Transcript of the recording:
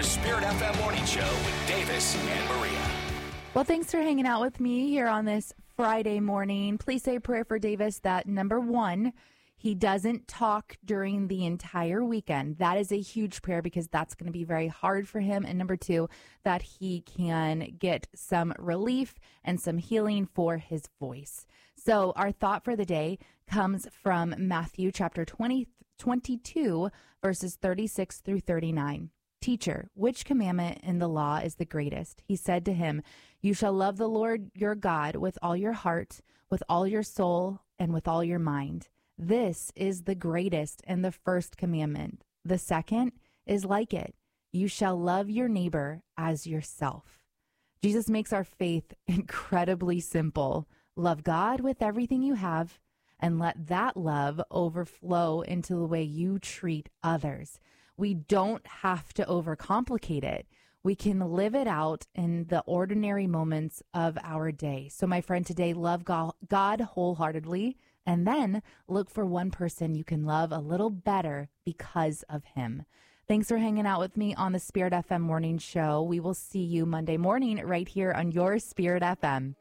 The Spirit FM Morning Show with Davis and Maria. Well, thanks for hanging out with me here on this Friday morning. Please say a prayer for Davis that, number one, he doesn't talk during the entire weekend. That is a huge prayer because that's going to be very hard for him. And number two, that he can get some relief and some healing for his voice. So our thought for the day comes from Matthew chapter 22, verses 36 through 39. Teacher, which commandment in the law is the greatest? He said to him, you shall love the Lord your God with all your heart, with all your soul, and with all your mind. This is the greatest and the first commandment. The second is like it. You shall love your neighbor as yourself. Jesus makes our faith incredibly simple. Love God with everything you have, and let that love overflow into the way you treat others. We don't have to overcomplicate it. We can live it out in the ordinary moments of our day. So, my friend, today, love God wholeheartedly, and then look for one person you can love a little better because of him. Thanks for hanging out with me on the Spirit FM Morning Show. We will see you Monday morning right here on your Spirit FM.